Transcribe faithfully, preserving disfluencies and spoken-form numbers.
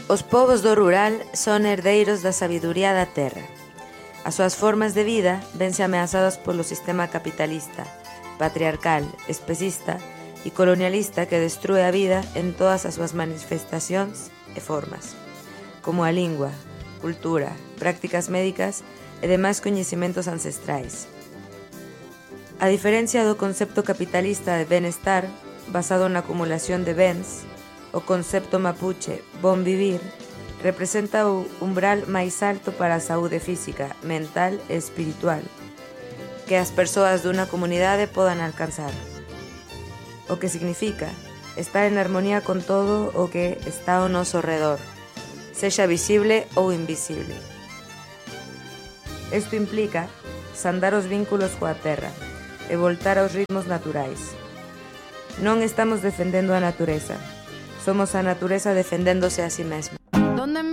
Os povos do rural son herdeiros da sabiduría da terra. As súas formas de vida vense ameazadas polo sistema capitalista, patriarcal, especista e colonialista que destrúe a vida en todas as súas manifestacións e formas, como a lingua, cultura, prácticas médicas e demais coñecimentos ancestrais. A diferencia do concepto capitalista de benestar, basado na acumulación de bens, o concepto mapuche bon vivir representa o umbral máis alto para a saúde física, mental e espiritual que as persoas dunha comunidade podan alcanzar, o que significa estar en armonía con todo o que está ao noso redor, sexa visible ou invisible. Isto implica sandar os vínculos coa terra e voltar aos ritmos naturais. Non estamos defendendo a natureza, somos a natureza defendéndose a si mesma.